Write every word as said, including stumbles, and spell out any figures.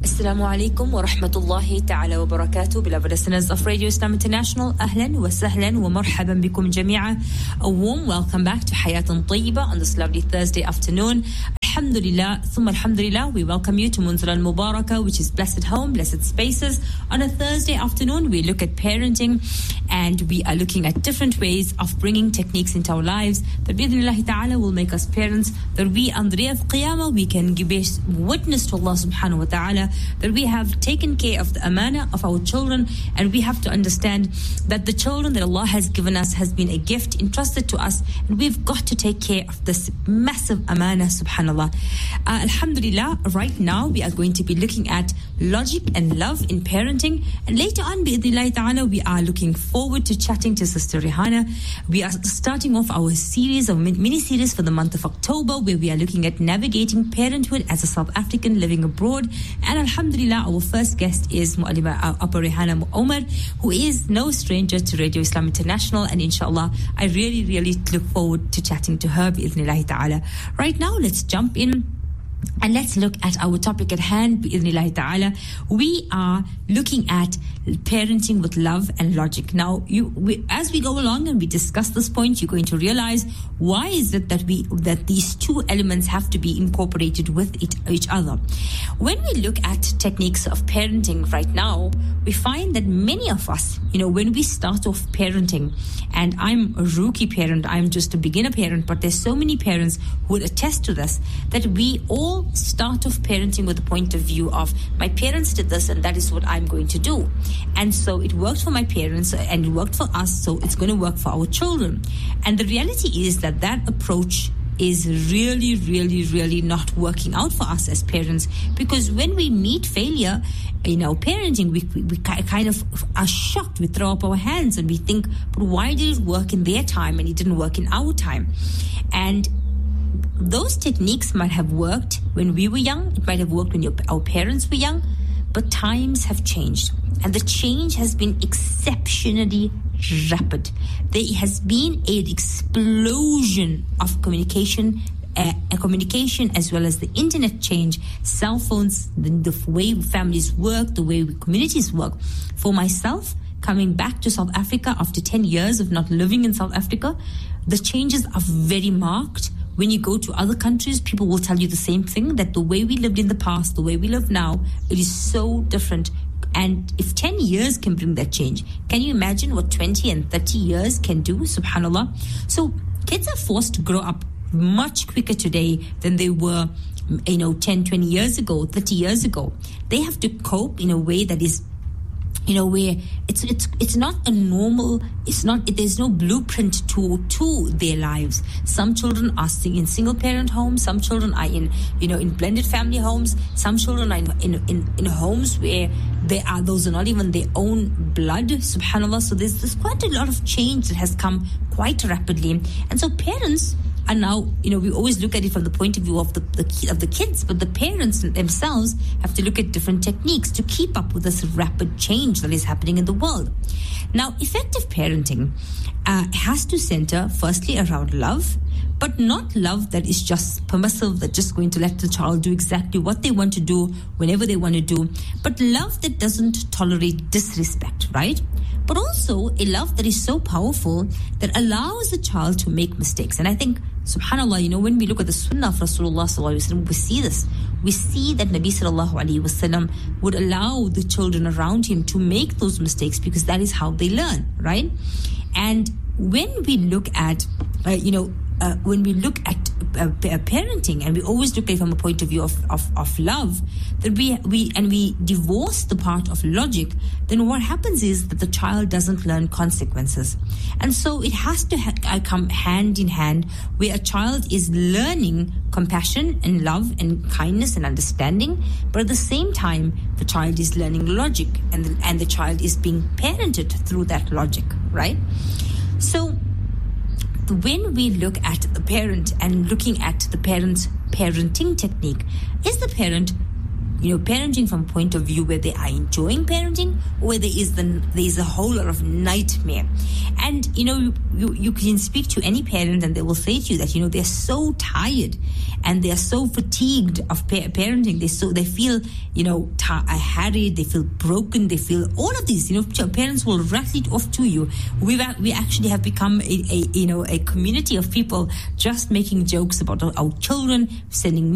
Assalamu alaikum wa rahmatullahi ta'ala wa barakatuh. Beloved listeners of Radio Islam International, ahlan wa sahlan wa marhaban bikum jami'a. A warm welcome back to Hayatun Tayyiba on this lovely Thursday afternoon. Alhamdulillah, thumma alhamdulillah, we welcome you to Munzil al-Mubarakah, which is blessed home, blessed spaces. On a Thursday afternoon, we look at parenting and we are looking at different ways of bringing techniques into our lives that bi'idhnillahi ta'ala will make us parents, that we on the day of Qiyamah, we can give witness to Allah subhanahu wa ta'ala that we have taken care of the amana of our children, and we have to understand that the children that Allah has given us has been a gift entrusted to us, and we've got to take care of this massive amana, subhanallah. Uh, alhamdulillah, right now we are going to be looking at logic and love in parenting, and later on, bi'idhnillahi ta'ala, we are looking forward to chatting to Sister Rihanna. We are starting off our series, of mini-series for the month of October, where we are looking at navigating parenthood as a South African living abroad. And alhamdulillah, our first guest is Mu'allima Abu Rihanna Omar, who is no stranger to Radio Islam International, and inshallah, I really, really look forward to chatting to her, bi'idhnillahi ta'ala. Right now, let's jump in and let's look at our topic at hand, bi'idhnillahi ta'ala. We are looking at parenting with love and logic. Now, you, we, as we go along and we discuss this point, you're going to realize why is it that we that these two elements have to be incorporated with it, each other. When we look at techniques of parenting right now, we find that many of us, you know, when we start off parenting, and I'm a rookie parent, I'm just a beginner parent, but there's so many parents who would attest to this, that we all start off parenting with the point of view of, my parents did this and that is what I'm going to do. And so it worked for my parents and it worked for us, so it's going to work for our children. And the reality is that that approach is really, really, really not working out for us as parents, because when we meet failure in our parenting, we, we, we kind of are shocked. We throw up our hands and we think, but why did it work in their time and it didn't work in our time? And those techniques might have worked when we were young. It might have worked when your, our parents were young, but times have changed, and the change has been exceptionally rapid. There has been an explosion of communication, uh, communication as well as the internet change, cell phones, the, the way families work, the way communities work. For myself, coming back to South Africa after ten years of not living in South Africa, the changes are very marked. When you go to other countries, people will tell you the same thing, that the way we lived in the past, the way we live now, it is so different. And if ten years can bring that change, can you imagine what twenty and thirty years can do? Subhanallah. So kids are forced to grow up much quicker today than they were, you know, ten, twenty years ago, thirty years ago. They have to cope in a way that is, you know, where it's it's it's not a normal, it's not, there's no blueprint to to their lives. Some children are in single parent homes, some children are in, you know, in blended family homes, some children are in in in, in homes where they are, those are not even their own blood, subhanallah. So there's there's quite a lot of change that has come quite rapidly. And so parents are now, you know, we always look at it from the point of view of the, the of the kids, but the parents themselves have to look at different techniques to keep up with this rapid change that is happening in the world. Now, effective parenting uh, has to center firstly around love, but not love that is just permissive, that's just going to let the child do exactly what they want to do whenever they want to do, but love that doesn't tolerate disrespect, right? But also a love that is so powerful that allows the child to make mistakes. And I think, subhanallah, you know, when we look at the sunnah of Rasulullah sallallahu alaihi wasallam, we see this. We see that Nabi sallallahu alaihi wasallam would allow the children around him to make those mistakes, because that is how they learn, right? And when we look at, uh, you know, uh, when we look at uh, parenting, and we always look at it from a point of view of, of, of love, that we, we, and we divorce the part of logic, then what happens is that the child doesn't learn consequences. And so it has to ha- come hand in hand, where a child is learning compassion and love and kindness and understanding, but at the same time, the child is learning logic, and the, and the child is being parented through that logic, right? So when we look at the parent and looking at the parent's parenting technique, is the parent you know, parenting from a point of view where they are enjoying parenting, or where there is the there is a whole lot of nightmare. And you know, you, you you can speak to any parent and they will say to you that, you know, they're so tired and they're so fatigued of pa- parenting. They so they feel, you know, ta- harried, they feel broken, they feel all of these. You know, parents will rattle it off to you. We've we actually have become a, a you know a community of people just making jokes about our, our children, sending